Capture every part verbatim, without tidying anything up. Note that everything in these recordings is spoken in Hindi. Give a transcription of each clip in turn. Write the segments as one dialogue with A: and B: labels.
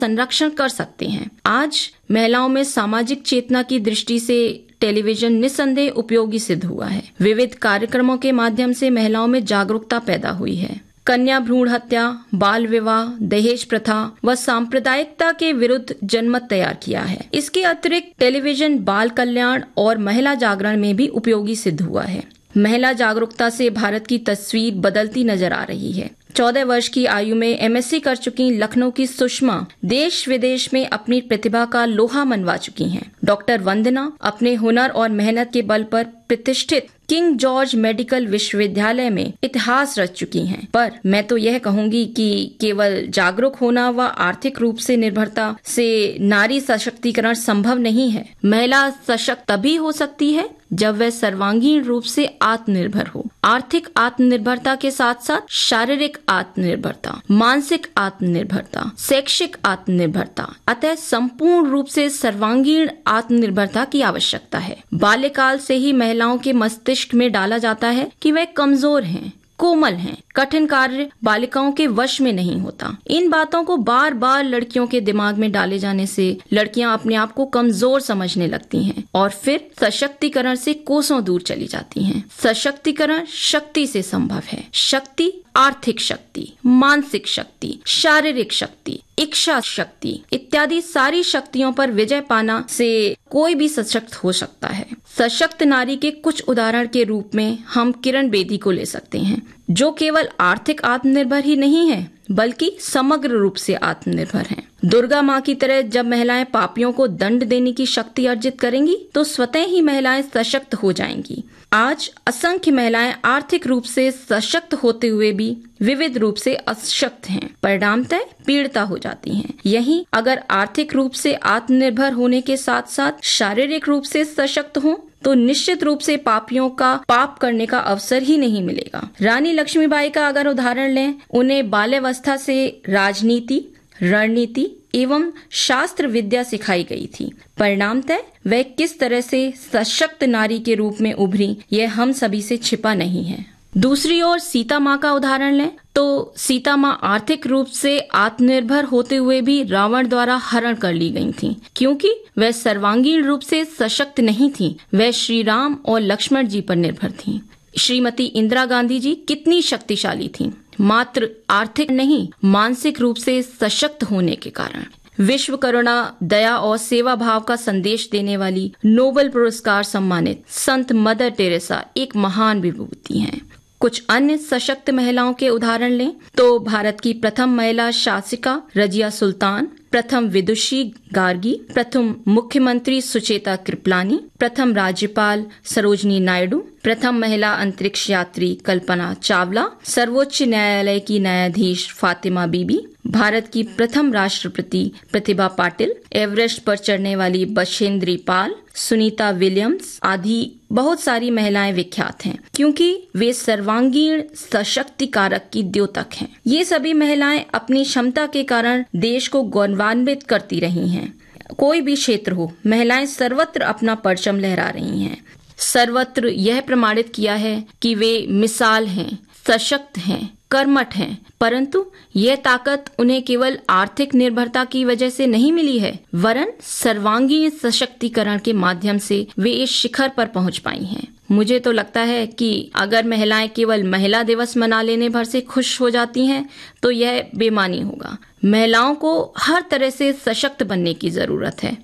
A: संरक्षण कर सकते हैं। आज महिलाओं में सामाजिक चेतना की दृष्टि से टेलीविजन निस्संदेह उपयोगी सिद्ध हुआ है। विविध कार्यक्रमों के माध्यम से महिलाओं में जागरूकता पैदा हुई है। कन्या भ्रूण हत्या, बाल विवाह, दहेज प्रथा व सांप्रदायिकता के विरुद्ध जनमत तैयार किया है। इसके अतिरिक्त टेलीविजन बाल कल्याण और महिला जागरण में भी उपयोगी सिद्ध हुआ है। महिला जागरूकता से भारत की तस्वीर बदलती नजर आ रही है। चौदह वर्ष की आयु में एमएससी कर चुकी लखनऊ की सुषमा देश विदेश में अपनी प्रतिभा का लोहा मनवा चुकी हैं। डॉक्टर वंदना अपने हुनर और मेहनत के बल पर प्रतिष्ठित किंग जॉर्ज मेडिकल विश्वविद्यालय में इतिहास रच चुकी हैं। पर मैं तो यह कहूंगी कि केवल जागरूक होना व आर्थिक रूप से निर्भरता से नारी सशक्तिकरण संभव नहीं है। महिला सशक्त तभी हो सकती है जब वह सर्वांगीण रूप से आत्मनिर्भर हो। आर्थिक आत्मनिर्भरता के साथ साथ शारीरिक आत्मनिर्भरता, मानसिक आत्मनिर्भरता, शैक्षिक आत्मनिर्भरता, अतः संपूर्ण रूप से सर्वांगीण आत्मनिर्भरता की आवश्यकता है। बाल्यकाल से ही महिलाओं के मस्तिष्क में डाला जाता है कि वे कमजोर हैं, कोमल हैं, कठिन कार्य बालिकाओं के वश में नहीं होता। इन बातों को बार बार लड़कियों के दिमाग में डाले जाने से लड़कियां अपने आप को कमजोर समझने लगती हैं और फिर सशक्तिकरण से कोसों दूर चली जाती हैं। सशक्तिकरण शक्ति से संभव है। शक्ति आर्थिक शक्ति, मानसिक शक्ति, शारीरिक शक्ति, इच्छा शक्ति इत्यादि सारी शक्तियों पर विजय पाना से कोई भी सशक्त हो सकता है। सशक्त नारी के कुछ उदाहरण के रूप में हम किरण बेदी को ले सकते हैं, जो केवल आर्थिक आत्मनिर्भर ही नहीं है बल्कि समग्र रूप से आत्मनिर्भर हैं। दुर्गा माँ की तरह जब महिलाएं पापियों को दंड देने की शक्ति अर्जित करेंगी तो स्वतः ही महिलाएं सशक्त हो जाएंगी। आज असंख्य महिलाएं आर्थिक रूप से सशक्त होते हुए भी विविध रूप से अशक्त हैं, परिणामतः पीड़िता हो जाती हैं। यही अगर आर्थिक रूप से आत्मनिर्भर होने के साथ साथ शारीरिक रूप से सशक्त हों तो निश्चित रूप से पापियों का पाप करने का अवसर ही नहीं मिलेगा। रानी लक्ष्मीबाई का अगर उदाहरण लें, उन्हें बाल्यावस्था से राजनीति, रणनीति एवं शास्त्र विद्या सिखाई गई थी। परिणामतः वह किस तरह से सशक्त नारी के रूप में उभरी, यह हम सभी से छिपा नहीं है। दूसरी ओर सीता माँ का उदाहरण लें तो सीता माँ आर्थिक रूप से आत्मनिर्भर होते हुए भी रावण द्वारा हरण कर ली गई थीं, क्योंकि वह सर्वांगीण रूप से सशक्त नहीं थीं। वह श्री राम और लक्ष्मण जी पर निर्भर थीं। श्रीमती इंदिरा गांधी जी कितनी शक्तिशाली थीं, मात्र आर्थिक नहीं मानसिक रूप से सशक्त होने के कारण। विश्व करुणा, दया और सेवा भाव का संदेश देने वाली नोबेल पुरस्कार सम्मानित संत मदर टेरेसा एक महान विभूति हैं। कुछ अन्य सशक्त महिलाओं के उदाहरण लें तो भारत की प्रथम महिला शासिका रजिया सुल्तान, प्रथम विदुषी गार्गी, प्रथम मुख्यमंत्री सुचेता कृपलानी, प्रथम राज्यपाल सरोजनी नायडू, प्रथम महिला अंतरिक्ष यात्री कल्पना चावला, सर्वोच्च न्यायालय की न्यायाधीश फातिमा बीबी, भारत की प्रथम राष्ट्रपति प्रतिभा पाटिल, एवरेस्ट पर चढ़ने वाली बछेंद्री पाल, सुनीता विलियम्स आदि बहुत सारी महिलाएं विख्यात हैं, क्योंकि वे सर्वांगीण सशक्तिकारक की द्योतक हैं। ये सभी महिलाएं अपनी क्षमता के कारण देश को गौरवान्वित करती रही हैं। कोई भी क्षेत्र हो, महिलाएं सर्वत्र अपना परचम लहरा रही हैं। सर्वत्र यह प्रमाणित किया है कि वे मिसाल हैं, सशक्त हैं, कर्मठ हैं, परंतु यह ताकत उन्हें केवल आर्थिक निर्भरता की वजह से नहीं मिली है, वरन सर्वांगीण सशक्तिकरण के माध्यम से वे इस शिखर पर पहुंच पाई हैं। मुझे तो लगता है कि अगर महिलाएं केवल महिला दिवस मना लेने भर से खुश हो जाती हैं तो यह बेमानी होगा। महिलाओं को हर तरह से सशक्त बनने की जरूरत है।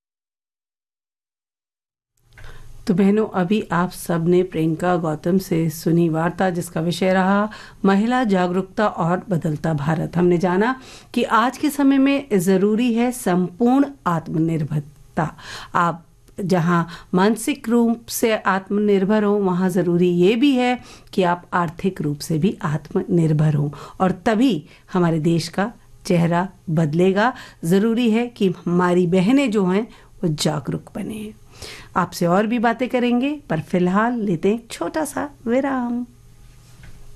B: तो बहनों, अभी आप सब ने प्रियंका गौतम से सुनी वार्ता, जिसका विषय रहा महिला जागरूकता और बदलता भारत। हमने जाना कि आज के समय में ज़रूरी है संपूर्ण आत्मनिर्भरता। आप जहां मानसिक रूप से आत्मनिर्भर हो, वहां ज़रूरी ये भी है कि आप आर्थिक रूप से भी आत्मनिर्भर हो, और तभी हमारे देश का चेहरा बदलेगा। ज़रूरी है कि हमारी बहनें जो हैं वो जागरूक बने। आपसे और भी बातें करेंगे, पर फिलहाल लेते हैं एक छोटा सा विराम।